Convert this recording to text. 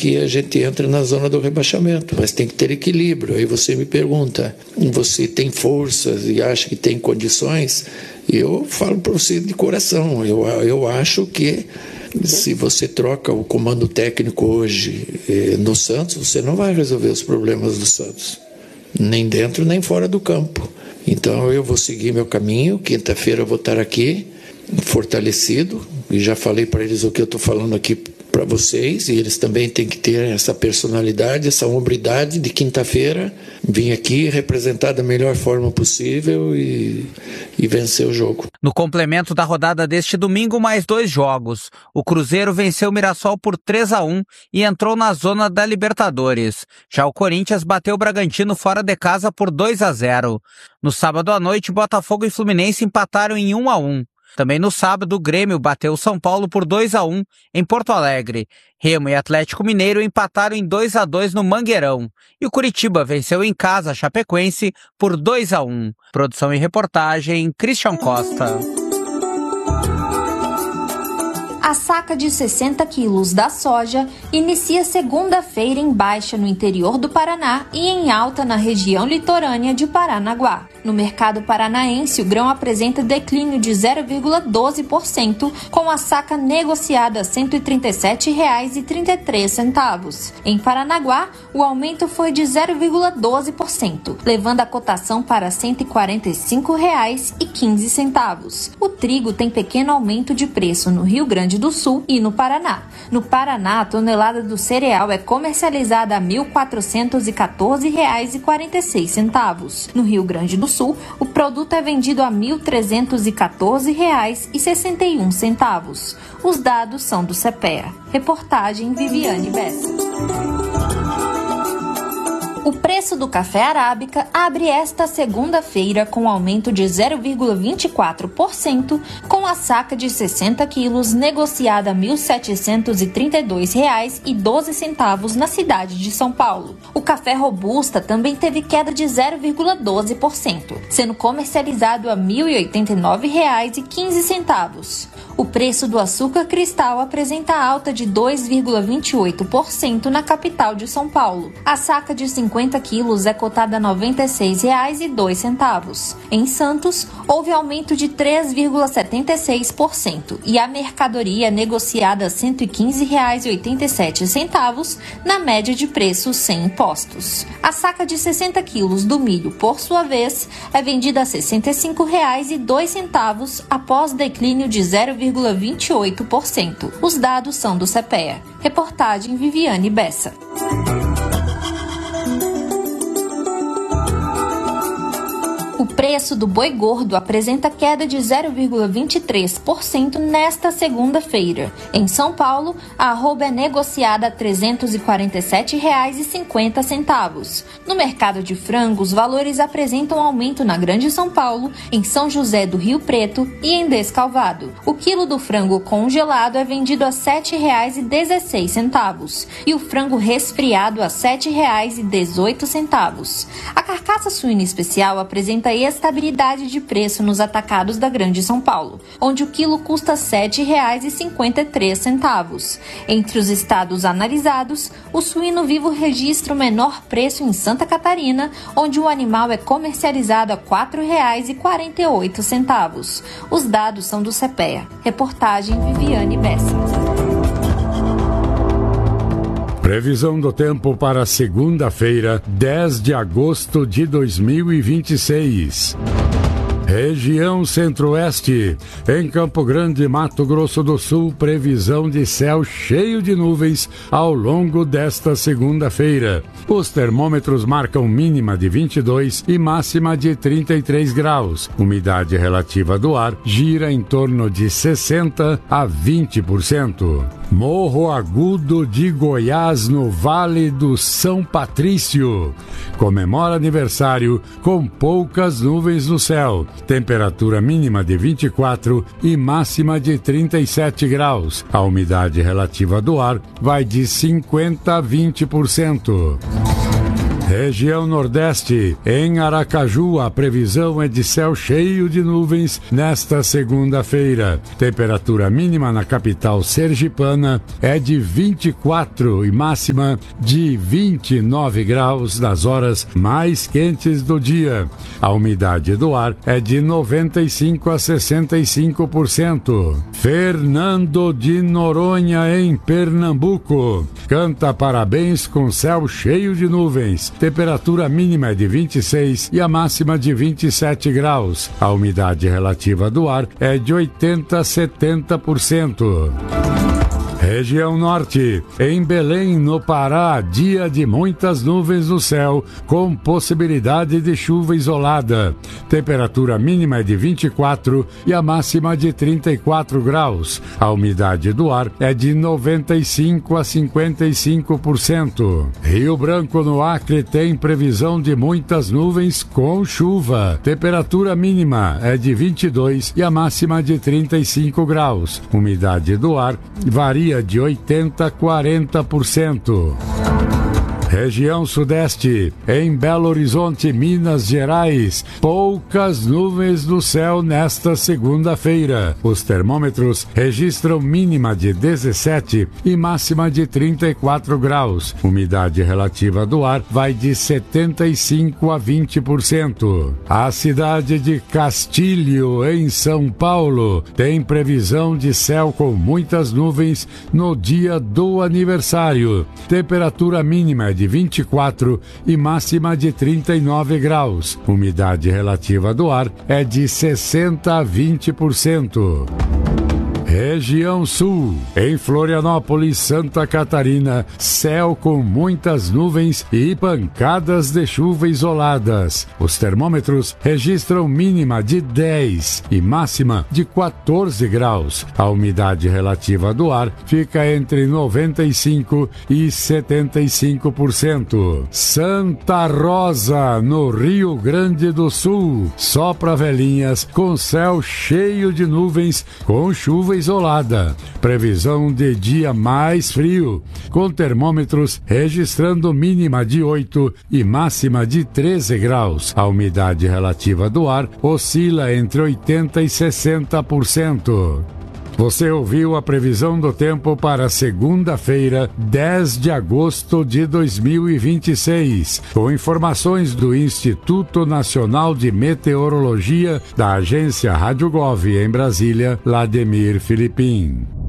que a gente entra na zona do rebaixamento, mas tem que ter equilíbrio. Aí você me pergunta, você tem forças e acha que tem condições? Eu falo para você de coração, eu acho que se você troca o comando técnico hoje no Santos, você não vai resolver os problemas do Santos, nem dentro nem fora do campo. Então eu vou seguir meu caminho, quinta-feira eu vou estar aqui, fortalecido, e já falei para eles o que eu estou falando aqui para vocês, e eles também têm que ter essa personalidade, essa hombridade de quinta-feira vir aqui representar da melhor forma possível e vencer o jogo. No complemento da rodada deste domingo, mais 2 jogos. O Cruzeiro venceu o Mirassol por 3-1 e entrou na zona da Libertadores. Já o Corinthians bateu o Bragantino fora de casa por 2-0. No sábado à noite, Botafogo e Fluminense empataram em 1-1. Também no sábado, o Grêmio bateu o São Paulo por 2-1 em Porto Alegre. Remo e Atlético Mineiro empataram em 2-2 no Mangueirão. E o Curitiba venceu em casa a Chapecoense por 2-1. Produção e reportagem, Christian Costa. A saca de 60 quilos da soja inicia segunda-feira em baixa no interior do Paraná e em alta na região litorânea de Paranaguá. No mercado paranaense, o grão apresenta declínio de 0,12%, com a saca negociada a R$ 137,33. Em Paranaguá, o aumento foi de 0,12%, levando a cotação para R$ 145,15. O trigo tem pequeno aumento de preço no Rio Grande do Sul e no Paraná. No Paraná, a tonelada do cereal é comercializada a R$ 1.414,46. No Rio Grande do Sul, o produto é vendido a R$ 1.314,61. Os dados são do CEPEA. Reportagem Viviane Bessa. O preço do café arábica abre esta segunda-feira com aumento de 0,24%, com a saca de 60 quilos negociada a R$ 1.732,12 na cidade de São Paulo. O café robusta também teve queda de 0,12%, sendo comercializado a R$ 1.089,15. O preço do açúcar cristal apresenta alta de 2,28% na capital de São Paulo. A saca de 50 quilos é cotada a R$ 96,02. Em Santos, houve aumento de 3,76% e a mercadoria é negociada a R$ 115,87 na média de preços sem impostos. A saca de 60 quilos do milho, por sua vez, é vendida a R$ 65,02 após declínio de 0,28%. Os dados são do CEPEA. Reportagem Viviane Bessa. O preço do boi gordo apresenta queda de 0,23% nesta segunda-feira. Em São Paulo, a arroba é negociada a R$ 347,50. No mercado de frango, os valores apresentam aumento na Grande São Paulo, em São José do Rio Preto e em Descalvado. O quilo do frango congelado é vendido a R$ 7,16 e o frango resfriado a R$ 7,18. A carcaça suína especial apresenta estabilidade de preço nos atacados da Grande São Paulo, onde o quilo custa R$ 7,53. Entre os estados analisados, o suíno vivo registra o menor preço em Santa Catarina, onde o animal é comercializado a R$ 4,48. Os dados são do CEPEA. Reportagem Viviane Bessa. Previsão do tempo para segunda-feira, 10 de agosto de 2026. Região Centro-Oeste. Em Campo Grande, Mato Grosso do Sul, previsão de céu cheio de nuvens ao longo desta segunda-feira. Os termômetros marcam mínima de 22 e máxima de 33 graus. Umidade relativa do ar gira em torno de 60% a 20%. Morro Agudo de Goiás, no Vale do São Patrício. Comemora aniversário com poucas nuvens no céu. Temperatura mínima de 24 e máxima de 37 graus. A umidade relativa do ar vai de 50% a 20%. Região Nordeste, em Aracaju, a previsão é de céu cheio de nuvens nesta segunda-feira. Temperatura mínima na capital sergipana é de 24 e máxima de 29 graus nas horas mais quentes do dia. A umidade do ar é de 95 a 65%. Fernando de Noronha, em Pernambuco, canta parabéns com céu cheio de nuvens. Temperatura mínima é de 26 e a máxima de 27 graus. A umidade relativa do ar é de 80 a 70%. Região Norte, em Belém, no Pará, dia de muitas nuvens no céu, com possibilidade de chuva isolada. Temperatura mínima é de 24 e a máxima de 34 graus. A umidade do ar é de 95 a 55%. Rio Branco, no Acre, tem previsão de muitas nuvens com chuva. Temperatura mínima é de 22 e a máxima de 35 graus. Umidade do ar varia de 80% a 40%. Região Sudeste, em Belo Horizonte, Minas Gerais, poucas nuvens no céu nesta segunda-feira. Os termômetros registram mínima de 17 e máxima de 34 graus. Umidade relativa do ar vai de 75 a 20%. A cidade de Castilho, em São Paulo, tem previsão de céu com muitas nuvens no dia do aniversário. Temperatura mínima é de 24 e máxima de 39 graus. Umidade relativa do ar é de 60 a 20%. Região Sul, em Florianópolis, Santa Catarina, céu com muitas nuvens e pancadas de chuva isoladas. Os termômetros registram mínima de 10 e máxima de 14 graus. A umidade relativa do ar fica entre 95 e 75%. Santa Rosa, no Rio Grande do Sul, sopra velhinhas com céu cheio de nuvens com chuva isolada. Previsão de dia mais frio, com termômetros registrando mínima de 8 e máxima de 13 graus. A umidade relativa do ar oscila entre 80% e 60%. Você ouviu a previsão do tempo para segunda-feira, 10 de agosto de 2026, com informações do Instituto Nacional de Meteorologia da agência Rádio Gov em Brasília, Lademir Filipim.